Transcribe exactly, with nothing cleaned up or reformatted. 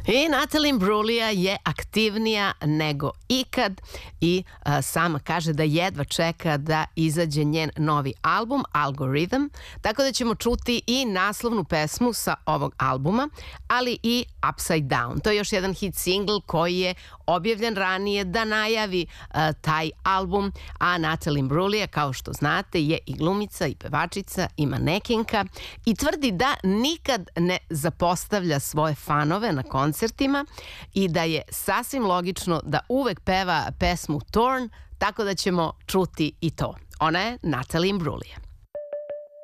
I Natalie Imbruglia je aktivnija nego ikad i a, sama kaže da jedva čeka da izađe njen novi album Algorithm, tako da ćemo čuti i naslovnu pesmu sa ovog albuma, ali i Upside Down. To je još jedan hit single koji je objavljen ranije da najavi a, taj album, a Natalie Imbruglia, kao što znate, je i glumica i pevačica i manekinka i tvrdi da nikad ne zapostavlja svoje fanove na koncertima i da je sasvim logično da uvek peva pesmu Torn, tako da ćemo čuti i to. Ona je Natalie Imbruglia.